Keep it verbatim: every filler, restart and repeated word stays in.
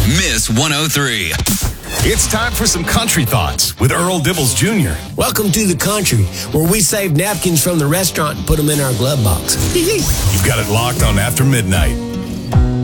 Miss one oh three. It's time for some country thoughts with Earl Dibbles Junior Welcome to the country, where we save napkins from the restaurant and put them in our glove box. You've got it locked on After Midnight.